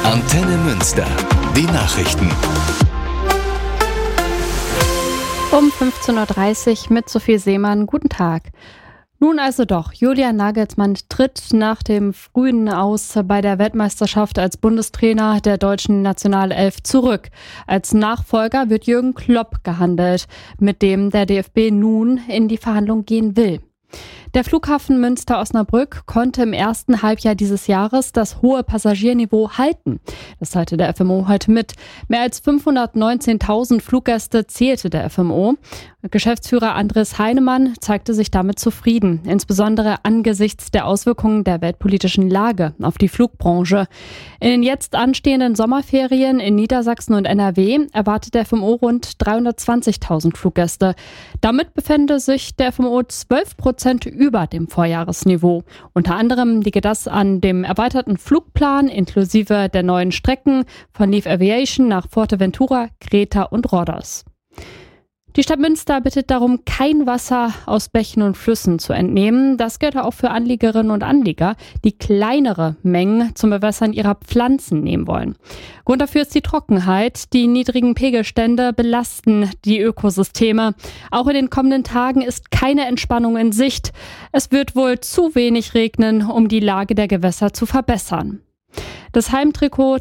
Antenne Münster. Die Nachrichten. Um 15.30 Uhr mit Sophie Seemann. Guten Tag. Nun also doch, Julian Nagelsmann tritt nach dem frühen Aus bei der Weltmeisterschaft als Bundestrainer der deutschen Nationalelf zurück. Als Nachfolger wird Jürgen Klopp gehandelt, mit dem der DFB nun in die Verhandlung gehen will. Der Flughafen Münster-Osnabrück konnte im ersten Halbjahr dieses Jahres das hohe Passagierniveau halten. Das teilte der FMO heute mit. Mehr als 519.000 Fluggäste zählte der FMO. Geschäftsführer Andres Heinemann zeigte sich damit zufrieden, insbesondere angesichts der Auswirkungen der weltpolitischen Lage auf die Flugbranche. In den jetzt anstehenden Sommerferien in Niedersachsen und NRW erwartet der FMO rund 320.000 Fluggäste. Damit befände sich der FMO 12% über dem Vorjahresniveau. Unter anderem liege das an dem erweiterten Flugplan inklusive der neuen Strecken von Leaf Aviation nach Fuerteventura, Kreta und Rhodos. Die Stadt Münster bittet darum, kein Wasser aus Bächen und Flüssen zu entnehmen. Das gilt auch für Anliegerinnen und Anlieger, die kleinere Mengen zum Bewässern ihrer Pflanzen nehmen wollen. Grund dafür ist die Trockenheit. Die niedrigen Pegelstände belasten die Ökosysteme. Auch in den kommenden Tagen ist keine Entspannung in Sicht. Es wird wohl zu wenig regnen, um die Lage der Gewässer zu verbessern. Das Heimtrikot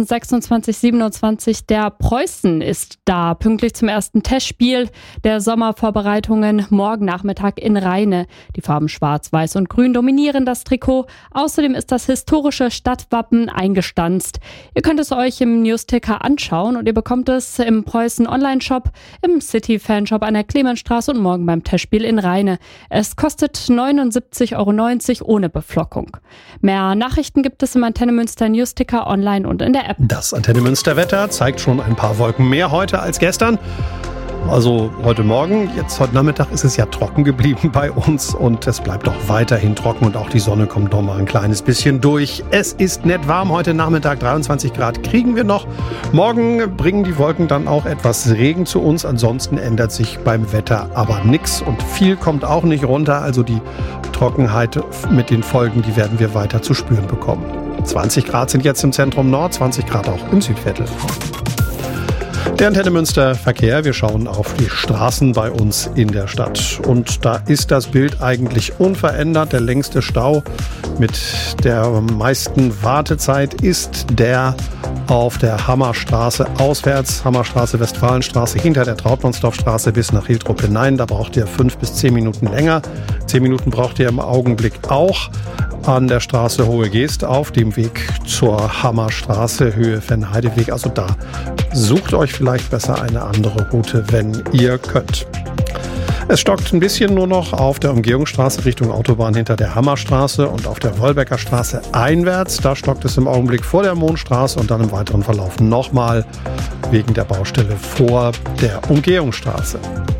2026-27 der Preußen ist da, pünktlich zum ersten Testspiel der Sommervorbereitungen morgen Nachmittag in Rheine. Die Farben Schwarz, Weiß und Grün dominieren das Trikot. Außerdem ist das historische Stadtwappen eingestanzt. Ihr könnt es euch im Newsticker anschauen und ihr bekommt es im Preußen Online-Shop, im City-Fanshop an der Clemensstraße und morgen beim Testspiel in Rheine. Es kostet 79,90 € ohne Beflockung. Mehr Nachrichten gibt es im Antenne Münster Newsticker online und in der App. Das Antenne Münster Wetter zeigt schon ein paar Wolken mehr heute als gestern. Also heute Morgen, heute Nachmittag ist es ja trocken geblieben bei uns und es bleibt auch weiterhin trocken und auch die Sonne kommt noch mal ein kleines bisschen durch. Es ist nett warm, heute Nachmittag 23 Grad kriegen wir noch. Morgen bringen die Wolken dann auch etwas Regen zu uns, ansonsten ändert sich beim Wetter aber nichts und viel kommt auch nicht runter, also die Trockenheit mit den Folgen, die werden wir weiter zu spüren bekommen. 20 Grad sind jetzt im Zentrum Nord, 20 Grad auch im Südviertel. Der Antenne Münster Verkehr. Wir schauen auf die Straßen bei uns in der Stadt. Und da ist das Bild eigentlich unverändert. Der längste Stau mit der meisten Wartezeit ist der auf der Hammerstraße auswärts. Hammerstraße, Westfalenstraße hinter der Trautmannsdorfstraße bis nach Hiltrup hinein. Da braucht ihr 5 bis 10 Minuten länger. 10 Minuten braucht ihr im Augenblick auch. An der Straße Hohe Geest auf dem Weg zur Hammerstraße, Höhe Venheideweg. Also da sucht euch vielleicht besser eine andere Route, wenn ihr könnt. Es stockt ein bisschen nur noch auf der Umgehungsstraße Richtung Autobahn hinter der Hammerstraße und auf der Wolbecker Straße einwärts. Da stockt es im Augenblick vor der Mondstraße und dann im weiteren Verlauf nochmal wegen der Baustelle vor der Umgehungsstraße.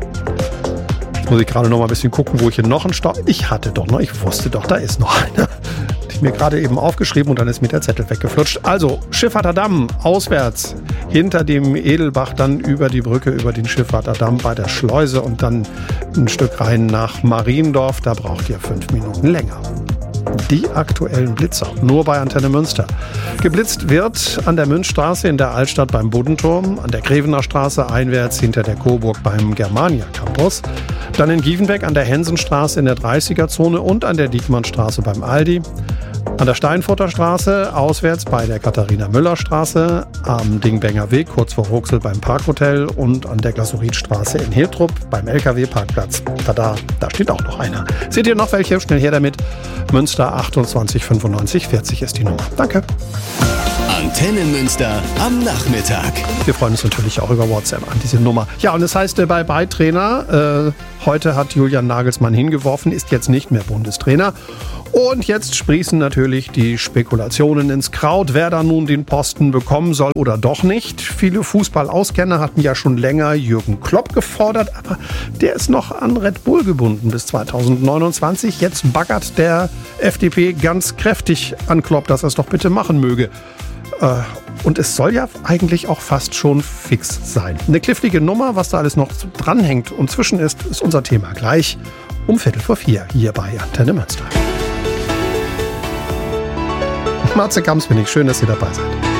Muss ich gerade noch mal ein bisschen gucken, wo ich hier noch einen Stau... Ich wusste doch, da ist noch einer. Hatte ich mir gerade eben aufgeschrieben und dann ist mir der Zettel weggeflutscht. Also, Schiffather Damm, auswärts, hinter dem Edelbach, dann über die Brücke, über den Schiffather Damm bei der Schleuse und dann ein Stück rein nach Mariendorf. Da braucht ihr 5 Minuten länger. Die aktuellen Blitzer, nur bei Antenne Münster. Geblitzt wird an der Münzstraße in der Altstadt beim Bodenturm, an der Grevener Straße einwärts hinter der Coburg beim Germania Campus, dann in Giefenbeck an der Hensenstraße in der 30er-Zone und an der Diekmannstraße beim Aldi, an der Steinfurter Straße auswärts bei der Katharina-Müller-Straße, am Dingbenger Weg kurz vor Ruxel beim Parkhotel und an der Glasuritstraße in Hiltrup beim LKW-Parkplatz. Da steht auch noch einer. Seht ihr noch welche? Schnell her damit. Münster 28 95 40 ist die Nummer. Danke. Antenne Münster am Nachmittag. Wir freuen uns natürlich auch über WhatsApp an diese Nummer. Ja, und es heißt Bye-Bye-Trainer. Heute hat Julian Nagelsmann hingeworfen, ist jetzt nicht mehr Bundestrainer. Und jetzt sprießen natürlich die Spekulationen ins Kraut, wer da nun den Posten bekommen soll oder doch nicht. Viele Fußballauskenner hatten ja schon länger Jürgen Klopp gefordert, aber der ist noch an Red Bull gebunden bis 2029. Jetzt baggert der FDP ganz kräftig an Klopp, dass er es doch bitte machen möge. Und es soll ja eigentlich auch fast schon fix sein. Eine knifflige Nummer, was da alles noch dranhängt und zwischen ist unser Thema gleich um 3:45 hier bei Antenne Münster. Matze Kamps bin ich. Schön, dass ihr dabei seid.